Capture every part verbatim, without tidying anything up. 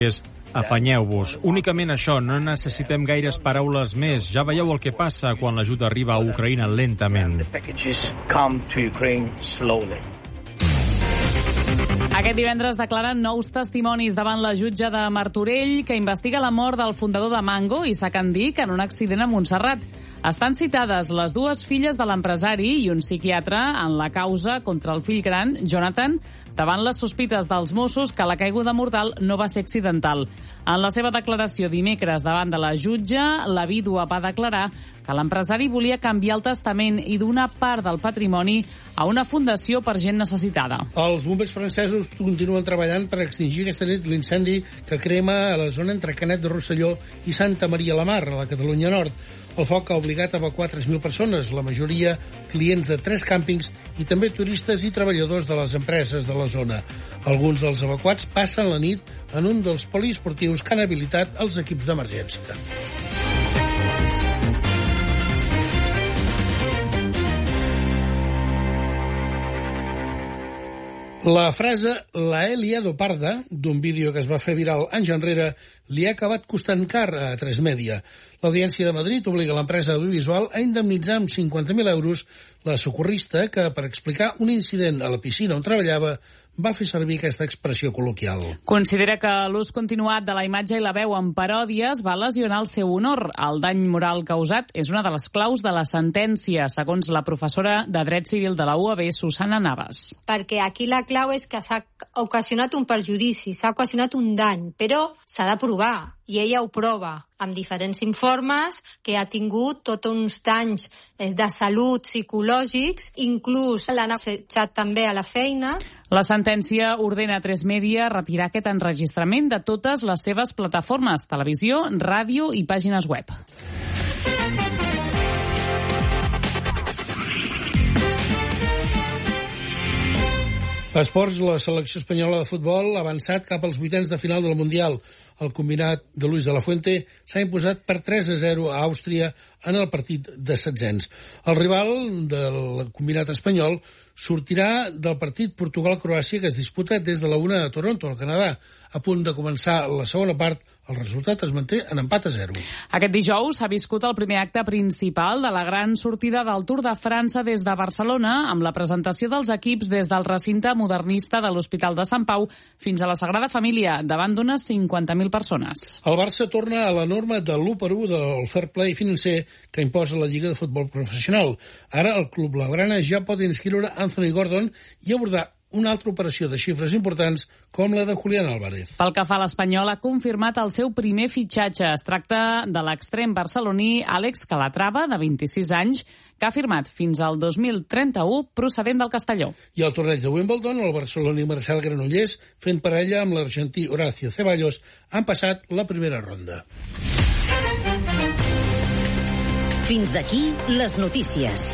Afanyeu-vos. Únicament això, no necessitem gaires paraules més. Ja veieu el que passa quan l'ajut arriba a Ucraïna lentament. Aquest divendres declaren nous testimonis davant la jutge de Martorell que investiga la mort del fundador de Mango, Isaac Andic, en un accident a Montserrat. Estan citades les dues filles de l'empresari i un psiquiatre en la causa contra el fill gran, Jonathan, davant les sospites dels Mossos que la caiguda mortal no va ser accidental. En la seva declaració dimecres davant de la jutge, la vídua va declarar que l'empresari volia canviar el testament i donar part del patrimoni a una fundació per gent necessitada. Els bombers francesos continuen treballant per extingir aquesta nit l'incendi que crema a la zona entre Canet de Rosselló i Santa Maria la Mar, a la Catalunya Nord. El foc ha obligat a evacuar tres mil persones, la majoria clients de tres càmpings i també turistes i treballadors de les empreses de la zona. Alguns dels evacuats passen la nit en un dels poliesportius que han habilitat els equips d'emergència. La frase «la he liado parda» d'un vídeo que es va fer viral anys enrere li ha acabat costant car a tres Media. L'Audiència de Madrid obliga l'empresa audiovisual a indemnitzar amb cinquanta mil euros la socorrista que, per explicar un incident a la piscina on treballava, va fer servir aquesta expressió col·loquial. Considera que l'ús continuat de la imatge i la veu en paròdies va lesionar el seu honor. El dany moral causat és una de les claus de la sentència, segons la professora de Dret Civil de la U A B, Susana Navas. Perquè aquí la clau és que s'ha ocasionat un perjudici, s'ha ocasionat un dany, però s'ha de provar, i ella ho prova amb diferents informes que ha tingut tots uns danys de salut psicològics, inclús l'han assetjat també a la feina. La sentència ordena a tres Media retirar aquest enregistrament de totes les seves plataformes, televisió, ràdio i pàgines web. Esports, la selecció espanyola de futbol ha avançat cap als vuitens de final del Mundial. El combinat de Luis de la Fuente s'ha imposat per tres a zero a Àustria en el partit de setzents. El rival del combinat espanyol sortirà del partit Portugal-Croàcia que es disputa des de la una a Toronto, al Canadà. A punt de començar la segona part, el resultat es manté en empat a zero. Aquest dijous s'ha viscut el primer acte principal de la gran sortida del Tour de França des de Barcelona, amb la presentació dels equips des del recinte modernista de l'Hospital de Sant Pau fins a la Sagrada Família, davant d'unes cinquanta mil persones. El Barça torna a la norma de l'u per u del fair play financer que imposa la Lliga de Futbol Professional. Ara el club blaugrana ja pot inscriure Anthony Gordon i abordar una altra operació de xifres importants com la de Julián Álvarez. Pel que fa a l'Espanyol, ha confirmat el seu primer fitxatge. Es tracta de l'extrem barceloní Àlex Calatrava, de vint-i-sis anys, que ha firmat fins al dos mil trenta-u procedent del Castelló. I al torneig de Wimbledon, el barceloní Marcel Granollers, fent parella amb l'argentí Horacio Ceballos, han passat la primera ronda. Fins aquí les notícies.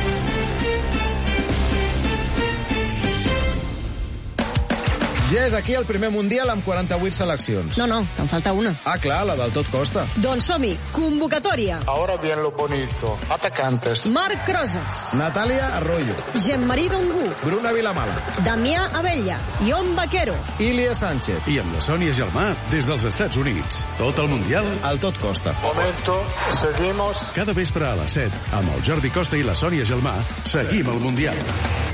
Ja és aquí el primer Mundial amb quaranta-vuit seleccions. No, no, te'n falta una. Ah, clar, la del tot costa. Doncs som-hi, convocatòria. Ahora bien lo bonito. Atacantes. Marc Rosas. Natàlia Arroyo. Jean-Marie Dongu. Bruna Vilamala. Damià Abella. Ion Vaquero. Ilia Sánchez. I amb la Sònia Gelmà des dels Estats Units. Tot el Mundial al tot costa. Momento, seguimos. Cada vespre a les set, amb el Jordi Costa i la Sònia Gelmà, seguim el Mundial.